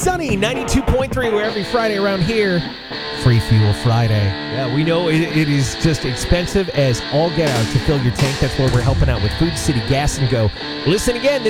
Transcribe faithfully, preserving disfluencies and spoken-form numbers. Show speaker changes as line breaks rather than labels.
Sunny ninety-two point three, where every Friday around here, Free Fuel Friday. Yeah, we know it, it is just expensive as all get out to fill your tank. That's where we're helping out with Food City Gas and Go. Listen again this